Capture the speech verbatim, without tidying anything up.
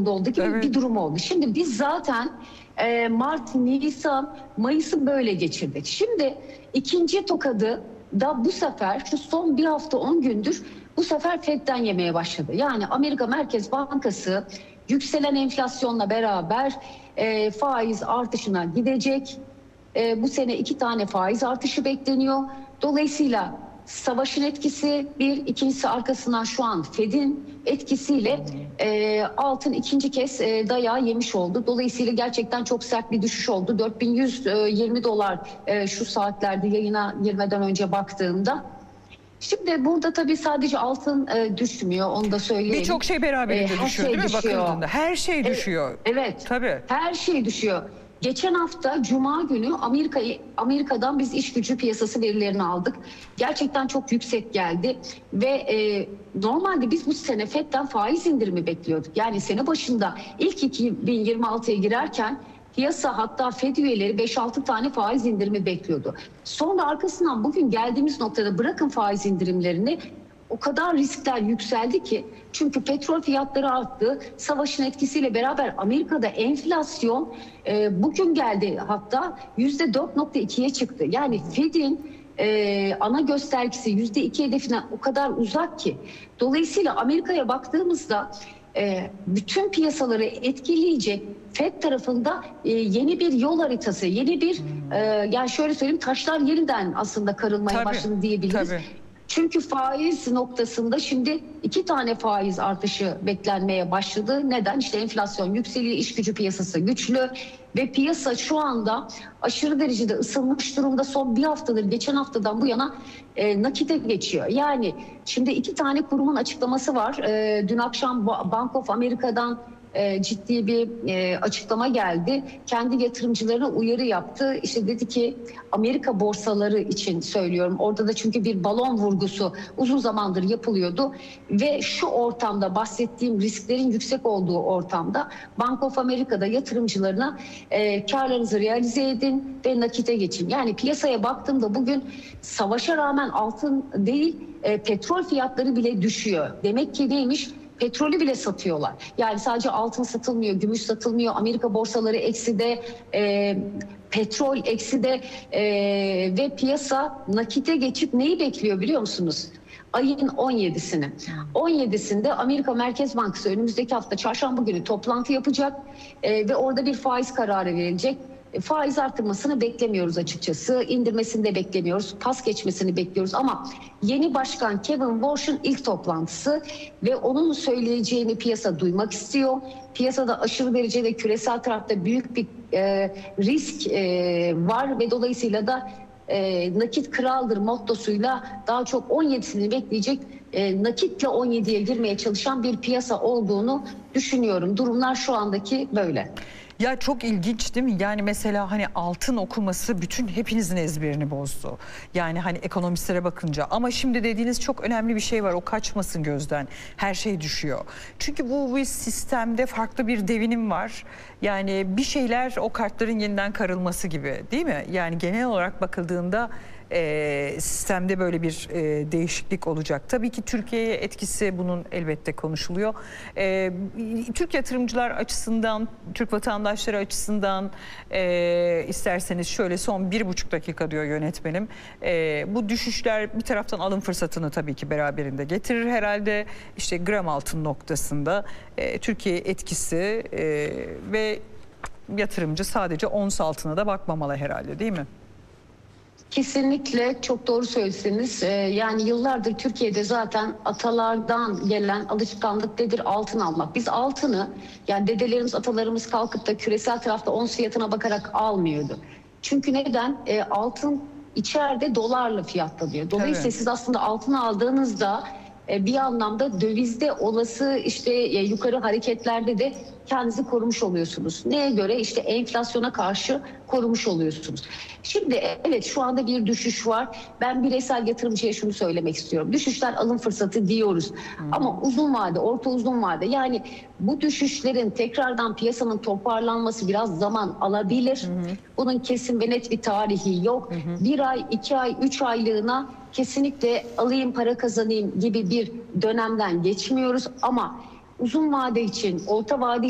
zorunda olduğu gibi Evet. bir durum oldu. Şimdi biz zaten e, Mart, Nisan, Mayıs'ı böyle geçirdik. Şimdi ikinci tokadı da bu sefer şu son bir hafta on gündür bu sefer Fed'den yemeye başladı. Yani Amerika Merkez Bankası yükselen enflasyonla beraber e, faiz artışına gidecek. E, bu sene iki tane faiz artışı bekleniyor. Dolayısıyla savaşın etkisi bir, ikincisi arkasından şu an Fed'in etkisiyle e, altın ikinci kez e, dayağı yemiş oldu. Dolayısıyla gerçekten çok sert bir düşüş oldu. dört bin yüz yirmi dolar e, şu saatlerde yayına girmeden önce baktığımda. Şimdi burada tabii sadece altın e, düşmüyor, onu da söyleyelim. Birçok şey beraberinde E, düşüyor şey değil mi düşüyor. bakıldığında? Her şey düşüyor. Evet, evet. Tabii. Her şey düşüyor. Geçen hafta Cuma günü Amerika Amerika'dan biz iş gücü piyasası verilerini aldık. Gerçekten çok yüksek geldi ve e, normalde biz bu sene Fed'den faiz indirimi bekliyorduk. Yani sene başında ilk iki bin yirmi altıya girerken piyasa, hatta Fed üyeleri beş altı tane faiz indirimi bekliyordu. Sonra arkasından bugün geldiğimiz noktada bırakın faiz indirimlerini, o kadar riskler yükseldi ki, çünkü petrol fiyatları arttı. Savaşın etkisiyle beraber Amerika'da enflasyon e, bugün geldi, hatta yüzde dört nokta ikiye çıktı. Yani Fed'in e, ana göstergesi yüzde iki hedefinden o kadar uzak ki. Dolayısıyla Amerika'ya baktığımızda e, bütün piyasaları etkileyecek Fed tarafında e, yeni bir yol haritası, yeni bir e, yani şöyle söyleyeyim, taşlar yeniden aslında karılmaya Tabii, başladı diyebiliriz. tabii. Çünkü faiz noktasında şimdi iki tane faiz artışı beklenmeye başladı. Neden? İşte enflasyon yükseliyor, iş gücü piyasası güçlü ve piyasa şu anda aşırı derecede ısınmış durumda. Son bir haftadır, geçen haftadan bu yana e, nakite geçiyor. Yani şimdi iki tane kurumun açıklaması var. E, dün akşam Bank of America'dan E, ciddi bir e, açıklama geldi. Kendi yatırımcılarına uyarı yaptı. İşte dedi ki, Amerika borsaları için söylüyorum. Orada da çünkü bir balon vurgusu uzun zamandır yapılıyordu. Ve şu ortamda, bahsettiğim risklerin yüksek olduğu ortamda Bank of America'da yatırımcılarına e, karlarınızı realize edin ve nakite geçin. Yani piyasaya baktığımda bugün savaşa rağmen altın değil, e, petrol fiyatları bile düşüyor. Demek ki neymiş? Petrolü bile satıyorlar. Yani sadece altın satılmıyor, gümüş satılmıyor. Amerika borsaları ekside, e, petrol ekside e, ve piyasa nakite geçip neyi bekliyor biliyor musunuz? Ayın on yedisini. on yedisinde Amerika Merkez Bankası önümüzdeki hafta çarşamba günü toplantı yapacak e, ve orada bir faiz kararı verilecek. Faiz artırmasını beklemiyoruz açıkçası. İndirmesini de beklemiyoruz. Pas geçmesini bekliyoruz. Ama yeni başkan Kevin Warsh'un ilk toplantısı ve onun söyleyeceğini piyasa duymak istiyor. Piyasada aşırı derecede küresel tarafta büyük bir e, risk e, var ve dolayısıyla da e, nakit kraldır mottosuyla daha çok on yedisini bekleyecek, e, nakitle on yediye girmeye çalışan bir piyasa olduğunu düşünüyorum. Durumlar şu andaki böyle. Ya çok ilginç değil mi? Yani mesela hani altın okuması bütün hepinizin ezberini bozdu. Yani hani ekonomistlere bakınca. Ama şimdi dediğiniz çok önemli bir şey var. O kaçmasın gözden. Her şey düşüyor. Çünkü bu, bu sistemde farklı bir devinim var. Yani bir şeyler o kartların yeniden karılması gibi değil mi? Yani genel olarak bakıldığında e, sistemde böyle bir e, değişiklik olacak. Tabii ki Türkiye'ye etkisi bunun elbette konuşuluyor. E, Türk yatırımcılar açısından, Türk vatandaşları açısından e, isterseniz şöyle son bir buçuk dakika diyor yönetmenim. E, bu düşüşler bir taraftan alım fırsatını tabii ki beraberinde getirir herhalde. İşte gram altın noktasında e, Türkiye etkisi e, ve yatırımcı sadece ons altına da bakmamalı herhalde değil mi? Kesinlikle çok doğru söylesiniz. Ee, yani yıllardır Türkiye'de zaten atalardan gelen alışkanlık nedir? Altın almak. Biz altını, yani dedelerimiz, atalarımız kalkıp da küresel tarafta ons fiyatına bakarak almıyordu. Çünkü neden? E, altın içeride dolarla fiyatlanıyor. Dolayısıyla Tabii. siz aslında altın aldığınızda e, bir anlamda dövizde olası işte e, yukarı hareketlerde de kendinizi korumuş oluyorsunuz. Neye göre? İşte enflasyona karşı korumuş oluyorsunuz. Şimdi evet, şu anda bir düşüş var. Ben bireysel yatırımcıya şunu söylemek istiyorum. Düşüşler alım fırsatı diyoruz. Hmm. Ama uzun vade, orta uzun vade, yani bu düşüşlerin tekrardan piyasanın toparlanması biraz zaman alabilir. Hmm. Bunun kesin ve net bir tarihi yok. Hmm. Bir ay, iki ay, üç aylığına kesinlikle alayım para kazanayım gibi bir dönemden geçmiyoruz. Ama uzun vade için, orta vade